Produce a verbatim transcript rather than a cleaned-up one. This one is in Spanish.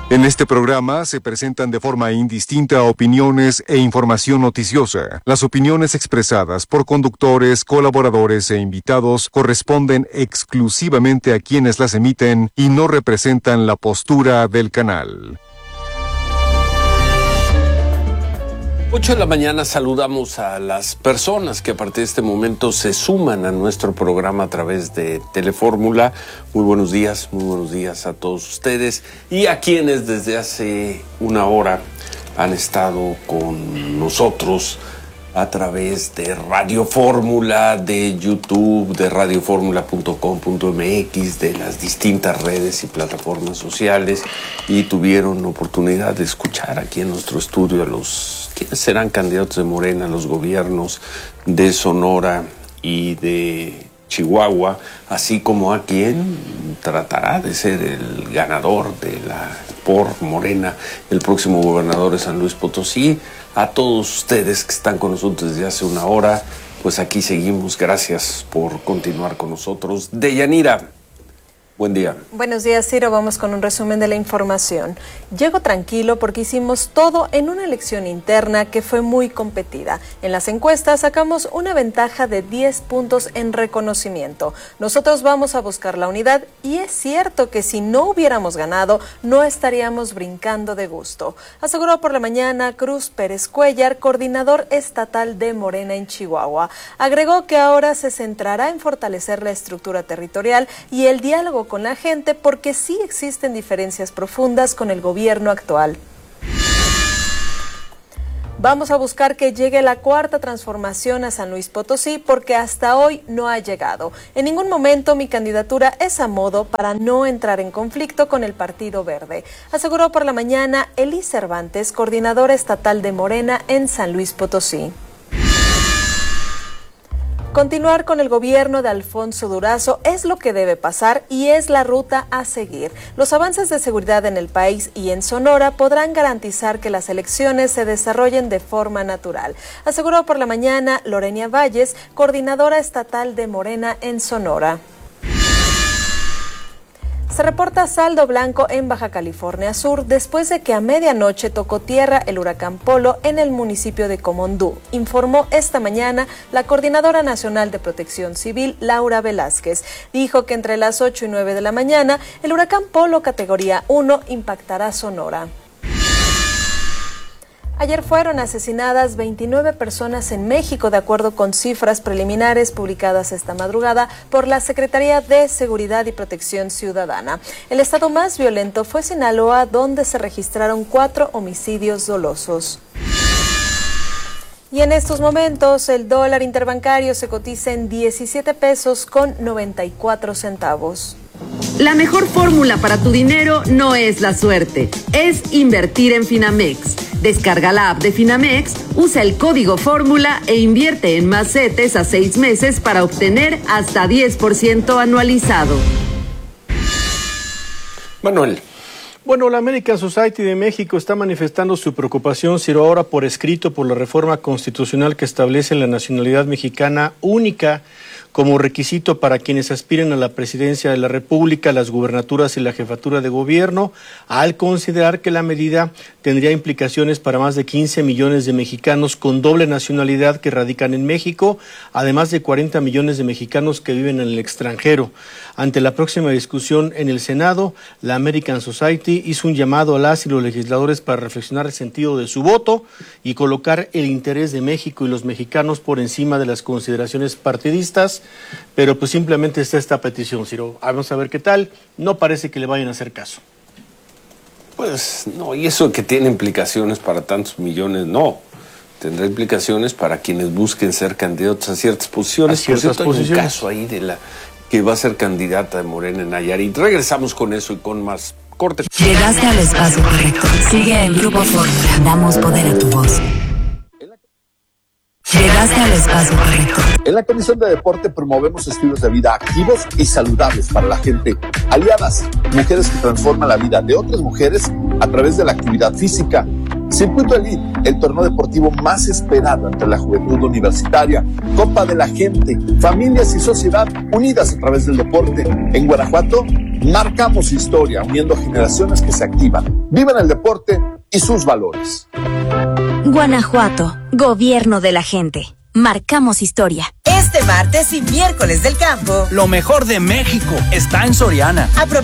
En este programa se presentan de forma indistinta opiniones e información noticiosa. Las opiniones expresadas por conductores, colaboradores e invitados corresponden exclusivamente a quienes las emiten y no representan la postura del canal. ocho de la mañana saludamos a las personas que a partir de este momento se suman a nuestro programa a través de Telefórmula. Muy buenos días, muy buenos días a todos ustedes y a quienes desde hace una hora han estado con nosotros a través de Radio Fórmula, de YouTube, de radio fórmula punto com punto m x, de las distintas redes y plataformas sociales, y tuvieron oportunidad de escuchar aquí en nuestro estudio a los quienes serán candidatos de Morena a los gobiernos de Sonora y de Chihuahua, así como a quien tratará de ser el ganador de la por Morena, el próximo gobernador de San Luis Potosí. A todos ustedes que están con nosotros desde hace una hora, pues aquí seguimos. Gracias por continuar con nosotros. Deyanira, buen día. Buenos días, Ciro. Vamos con un resumen de la información. Llego tranquilo porque hicimos todo en una elección interna que fue muy competida. En las encuestas sacamos una ventaja de diez puntos en reconocimiento. Nosotros vamos a buscar la unidad y es cierto que si no hubiéramos ganado, no estaríamos brincando de gusto. Aseguró por la mañana Cruz Pérez Cuellar, coordinador estatal de Morena en Chihuahua. Agregó que ahora se centrará en fortalecer la estructura territorial y el diálogo con la gente porque sí existen diferencias profundas con el gobierno actual. Vamos a buscar que llegue la cuarta transformación a San Luis Potosí porque hasta hoy no ha llegado. En ningún momento mi candidatura es a modo para no entrar en conflicto con el Partido Verde, aseguró por la mañana Eli Cervantes, coordinadora estatal de Morena en San Luis Potosí. Continuar con el gobierno de Alfonso Durazo es lo que debe pasar y es la ruta a seguir. Los avances de seguridad en el país y en Sonora podrán garantizar que las elecciones se desarrollen de forma natural, aseguró por la mañana Lorenia Valles, coordinadora estatal de Morena en Sonora. Se reporta saldo blanco en Baja California Sur después de que a medianoche tocó tierra el huracán Polo en el municipio de Comondú, informó esta mañana la Coordinadora Nacional de Protección Civil, Laura Velázquez. Dijo que entre las ocho y nueve de la mañana el huracán Polo categoría uno impactará Sonora. Ayer fueron asesinadas veintinueve personas en México, de acuerdo con cifras preliminares publicadas esta madrugada por la Secretaría de Seguridad y Protección Ciudadana. El estado más violento fue Sinaloa, donde se registraron cuatro homicidios dolosos. Y en estos momentos el dólar interbancario se cotiza en diecisiete pesos con noventa y cuatro centavos. La mejor fórmula para tu dinero no es la suerte, es invertir en Finamex. Descarga la app de Finamex, usa el código fórmula e invierte en más CETES a seis meses para obtener hasta diez por ciento anualizado. Manuel. Bueno, la American Society de México está manifestando su preocupación, Ciro, ahora por escrito, por la reforma constitucional que establece la nacionalidad mexicana única como requisito para quienes aspiren a la presidencia de la República, las gubernaturas y la jefatura de gobierno, al considerar que la medida tendría implicaciones para más de quince millones de mexicanos con doble nacionalidad que radican en México, además de cuarenta millones de mexicanos que viven en el extranjero. Ante la próxima discusión en el Senado, la American Society hizo un llamado a las y los legisladores para reflexionar el sentido de su voto y colocar el interés de México y los mexicanos por encima de las consideraciones partidistas. Pero pues simplemente está esta petición, Ciro. Vamos a ver qué tal. No parece que le vayan a hacer caso. Pues no, y eso que tiene implicaciones para tantos millones, no. Tendrá implicaciones para quienes busquen ser candidatos a ciertas posiciones. A ciertas Por cierto, posiciones. hay un caso ahí de la que va a ser candidata de Morena en Nayarit. Regresamos con eso y con más cortes. Llegaste al espacio correcto. Sigue en Grupo Fórmula. Damos poder a tu voz. Llegaste al espacio correcto. En la Comisión de Deporte promovemos estilos de vida activos y saludables para la gente. Aliadas, mujeres que transforman la vida de otras mujeres a través de la actividad física. Circuito Elite, el torneo deportivo más esperado entre la juventud universitaria. Copa de la Gente, familias y sociedad unidas a través del deporte. En Guanajuato, Marcamos historia, uniendo generaciones que se activan, viven el deporte y sus valores. Guanajuato, gobierno de la gente. Marcamos historia. Este martes y miércoles del campo, lo mejor de México está en Soriana. Aprovecha